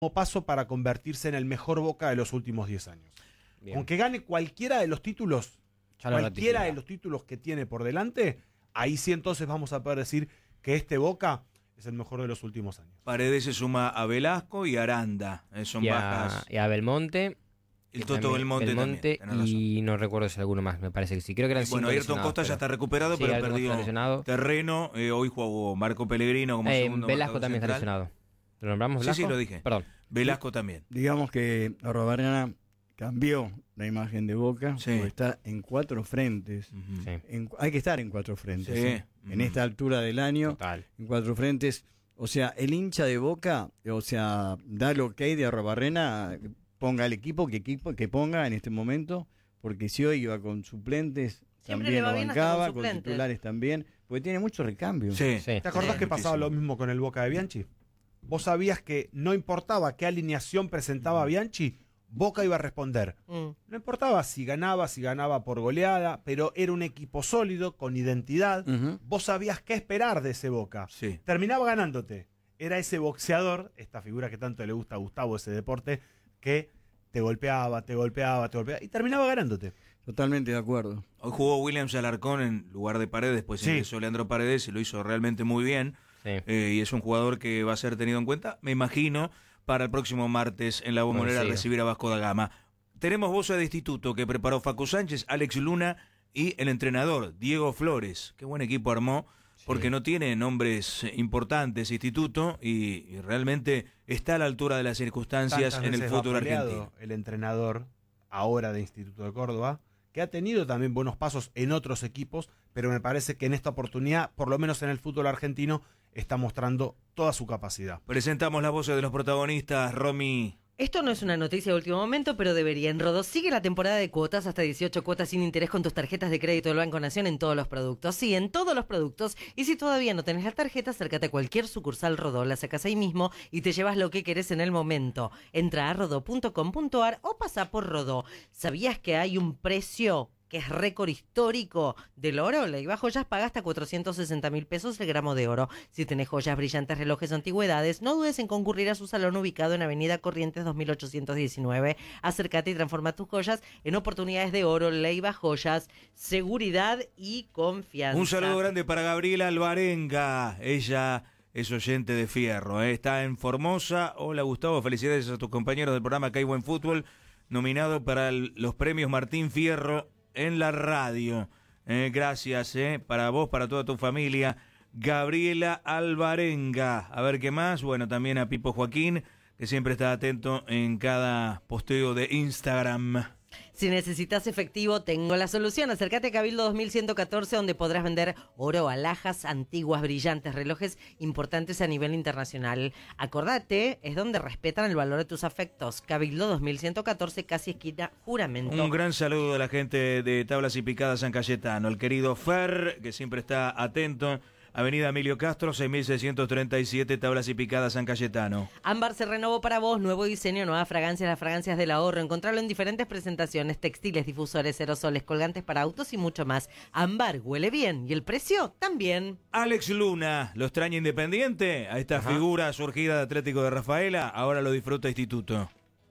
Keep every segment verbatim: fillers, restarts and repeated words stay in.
paso para convertirse en el mejor Boca de los últimos diez años. Bien. Aunque gane cualquiera de los títulos, Ya lo cualquiera ratifica. de los títulos que tiene por delante, ahí sí entonces vamos a poder decir que este Boca es el mejor de los últimos años. Paredes se suma a Velasco y Aranda. Eh, son y, a, bajas. y a Belmonte. El que Toto también- Belmonte, Belmonte también. tenés y razón. no recuerdo si alguno más, me parece que sí. Creo que eran Y bueno, cinco Ayrton lesionados, Costa ya pero- está recuperado, Sí, pero Ayrton Costa perdió está lesionado. terreno. Eh, hoy jugó Marco Pellegrino como Eh, segundo Velasco marcador también está central. lesionado. ¿Lo nombramos Sí, Velasco? sí, lo dije. Perdón. Velasco también. Digamos que Arrobarrena cambió la imagen de Boca, Sí. porque está en cuatro frentes. Ujú. Sí. En- hay que estar en cuatro frentes. Sí. ¿eh? En Mm. esta altura del año, Total. en cuatro frentes. O sea, el hincha de Boca, o sea, da el ok de Arrobarrena, ponga el equipo que, equipo que ponga en este momento, porque si hoy iba con suplentes, Siempre también le lo va bien hasta con bancaba, con, suplentes. titulares también, porque tiene mucho recambio. Sí. Sí. ¿Te acordás Sí. que pasaba Muchísimo. lo mismo con el Boca de Bianchi? Vos sabías que no importaba qué alineación presentaba Bianchi, Boca iba a responder. Mm. No importaba si ganaba, si ganaba por goleada, pero era un equipo sólido, con identidad. Ujú. Vos sabías qué esperar de ese Boca. Sí. Terminaba ganándote. Era ese boxeador, esta figura que tanto le gusta a Gustavo, ese deporte, que te golpeaba, te golpeaba, te golpeaba, y terminaba ganándote. Totalmente de acuerdo. Hoy jugó Williams Alarcón en lugar de Paredes, después Sí. ingresó Leandro Paredes y lo hizo realmente muy bien. Sí. Eh, y es un jugador que va a ser tenido en cuenta, me imagino, para el próximo martes en la Bombonera Coincido. recibir a Vasco da Gama. Tenemos voz de instituto que preparó Facu Sánchez, Alex Luna y el entrenador Diego Flores. Qué buen equipo armó, porque no tiene nombres eh, importantes instituto y, y realmente está a la altura de las circunstancias Tantas en el veces fútbol vapuleado argentino. el entrenador, ahora de Instituto de Córdoba, que ha tenido también buenos pasos en otros equipos, pero me parece que en esta oportunidad, por lo menos en el fútbol argentino, está mostrando toda su capacidad. Presentamos las voces de los protagonistas, Romy. Esto no es una noticia de último momento, pero debería. En Rodó sigue la temporada de cuotas, hasta dieciocho cuotas sin interés con tus tarjetas de crédito del Banco Nación en todos los productos. Sí, en todos los productos. Y si todavía no tenés la tarjeta, acércate a cualquier sucursal Rodó, la sacas ahí mismo y te llevas lo que querés en el momento. Entra a rodó punto com punto ar o pasa por Rodó. ¿Sabías que hay un precio que es récord histórico del oro? Leiva Joyas paga hasta cuatrocientos sesenta mil pesos el gramo de oro. Si tenés joyas, brillantes, relojes o antigüedades, no dudes en concurrir a su salón ubicado en Avenida Corrientes dos mil ochocientos diecinueve. Acércate y transforma tus joyas en oportunidades de oro. Leiva Joyas, seguridad y confianza. Un saludo grande para Gabriela Alvarenga. Ella es oyente de Fierro, ¿eh? Está en Formosa. Hola Gustavo, felicidades a tus compañeros del programa Acá hay Buen Fútbol, nominado para el- los premios Martín Fierro en la radio. Eh, gracias, eh, para vos, para toda tu familia. Gabriela Alvarenga. A ver qué más. Bueno, también a Pipo Joaquín, que siempre está atento en cada posteo de Instagram. Si necesitas efectivo, tengo la solución. Acércate a Cabildo dos mil ciento catorce, donde podrás vender oro, alhajas, antiguas, brillantes, relojes importantes a nivel internacional. Acordate, es donde respetan el valor de tus afectos. Cabildo dos mil ciento catorce, casi esquina Juramento. Un gran saludo a la gente de Tablas y Picadas San Cayetano, el querido Fer, que siempre está atento. Avenida Emilio Castro, seis mil seiscientos treinta y siete, Tablas y Picadas San Cayetano. Ámbar se renovó para vos, nuevo diseño, nuevas fragancias, las fragancias del ahorro. Encontrarlo en diferentes presentaciones, textiles, difusores, aerosoles, colgantes para autos y mucho más. Ámbar huele bien y el precio también. Alex Luna, ¿lo extraña Independiente? A esta figura surgida de Atlético de Rafaela, ahora lo disfruta Instituto.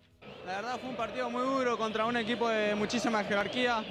La verdad fue un partido muy duro contra un equipo de muchísima jerarquía,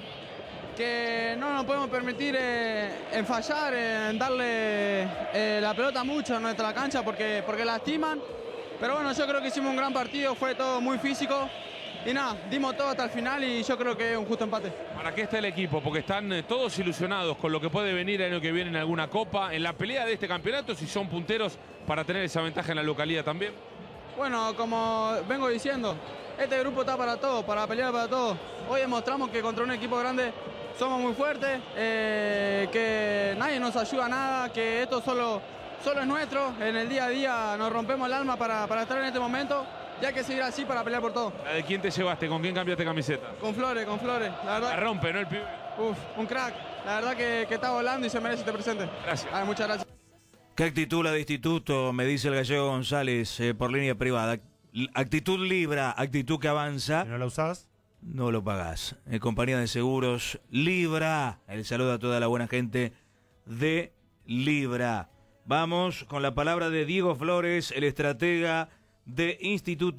que no nos podemos permitir eh, en fallar, en darle eh, la pelota mucho en nuestra cancha porque, porque lastiman. Pero bueno, yo creo que hicimos un gran partido, fue todo muy físico y nada, dimos todo hasta el final y yo creo que es un justo empate. ¿Para qué está el equipo? Porque están eh, todos ilusionados con lo que puede venir el año que viene en alguna copa, en la pelea de este campeonato, si son punteros para tener esa ventaja en la localidad también. Bueno, como vengo diciendo, este grupo está para todo, para pelear para todo. Hoy demostramos que contra un equipo grande somos muy fuertes, eh, que nadie nos ayuda a nada, que esto solo, solo es nuestro. En el día a día nos rompemos el alma para, para estar en este momento y hay que seguir así para pelear por todo. ¿La de quién te llevaste? ¿Con quién cambiaste camiseta? Con Flores, con Flores, la La verdad. rompe, ¿no? El pibe. Uf, un crack. La verdad que, que está volando y se merece este presente. Gracias. Ah, muchas gracias. ¿Qué actitud la de Instituto? Me dice el gallego González eh, por línea privada. L- Actitud Libra, actitud que avanza. ¿No la usás? No lo pagás. En compañía de seguros Libra. El saludo a toda la buena gente de Libra. Vamos con la palabra de Diego Flores, el estratega de Instituto